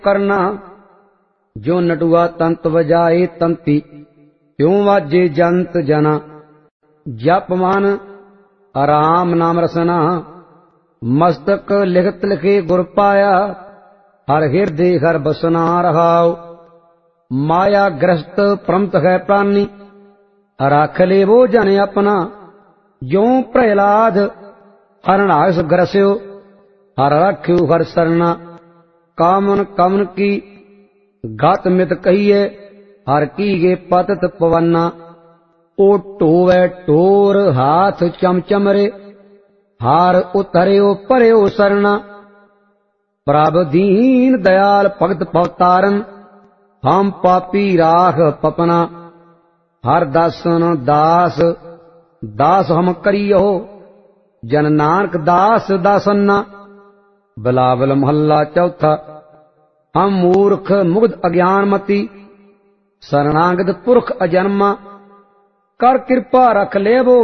करना। जो नटुआ तंत बजाए तंती, त्यों वाजे जंत जना। जप मन आराम नाम रसना, मस्तक लिखत लिखे गुर पाया। हर हृदय हर बसना रहाओ। माया ग्रस्त प्रमत है प्राणी, राख ले वो जन अपना। जो प्रहलाद हरणास ग्रस्यो, हर रख्यो हर सरना। कामन कमन की गत मित कहिए, हर की गे पतत पवन्ना। ओ टोवे टोर हाथ चमचमरे, हार उतरयो परयो सरना। प्रभ दीन दयाल भगत पवतारन, हम पापी राख पपना। हर दासन दास दास हम करियो, जन नानक दास दासन्ना। बिलावल महला चौथा। हम मूर्ख मुग्ध अज्ञानमति, शरणागत पुरख अजन्मा। कर कृपा रख लेवो